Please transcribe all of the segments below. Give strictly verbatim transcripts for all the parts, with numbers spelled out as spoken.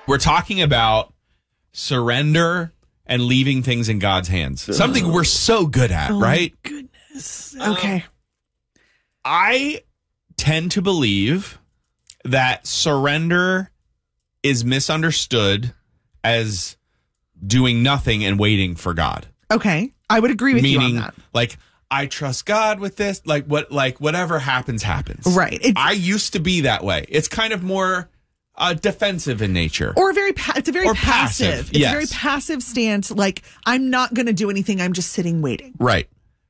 We're talking about surrender and leaving things in God's hands. Ugh. Something we're so good at, oh right? My goodness. Okay. Uh, I tend to believe that surrender is misunderstood as doing nothing and waiting for God. Okay. I would agree with Meaning, you on that. Like, I trust God with this. Like, what? Like, whatever happens, happens. Right. It's, I used to be that way. It's kind of more uh, defensive in nature. Or very, pa- it's a very or passive. passive. It's Yes. a very passive stance. Like, I'm not going to do anything. I'm just sitting waiting. Right.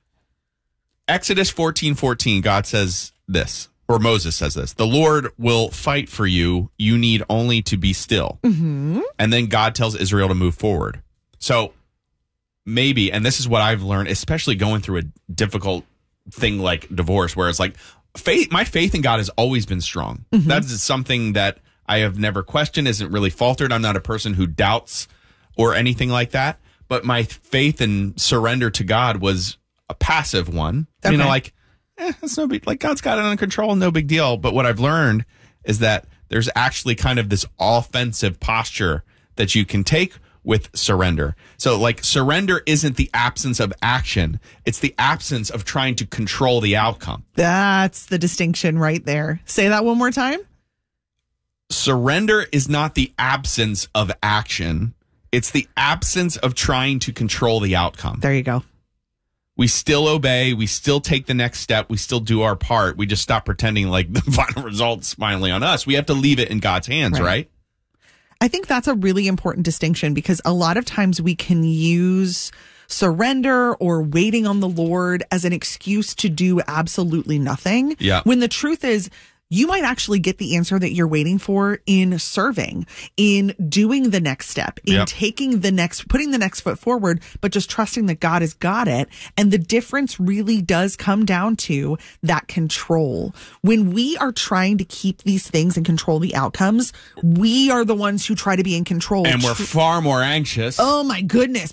Exodus fourteen fourteen, God says this, or Moses says this: the Lord will fight for you. You need only to be still. Mm-hmm. And then God tells Israel to move forward. So maybe, and this is what I've learned, especially going through a difficult thing like divorce, where it's like faith, my faith in God has always been strong. Mm-hmm. That's something that I have never questioned, isn't really faltered. I'm not a person who doubts or anything like that. But my faith and surrender to God was a passive one. Okay. You know, like, eh, it's no big, like God's got it under control, no big deal. But what I've learned is that there's actually kind of this offensive posture that you can take with surrender. So like surrender isn't the absence of action. It's the absence of trying to control the outcome. That's the distinction right there. Say that one more time. Surrender is not the absence of action. It's the absence of trying to control the outcome. There you go. We still obey. We still take the next step. We still do our part. We just stop pretending like the final result's finally on us. We have to leave it in God's hands, right? right? I think that's a really important distinction, because a lot of times we can use surrender or waiting on the Lord as an excuse to do absolutely nothing. Yeah. When the truth is, you might actually get the answer that you're waiting for in serving, in doing the next step, in yep. taking the next, putting the next foot forward, but just trusting that God has got it. And the difference really does come down to that control. When we are trying to keep these things and control the outcomes, we are the ones who try to be in control. And we're far more anxious. Oh my goodness.